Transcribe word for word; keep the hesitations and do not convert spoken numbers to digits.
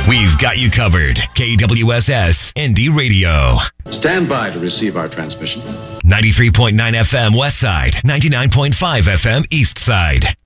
We've got you covered. K W S S Indie Radio. Stand by to receive our transmission. ninety-three point nine F M West Side, ninety-nine point five F M East Side.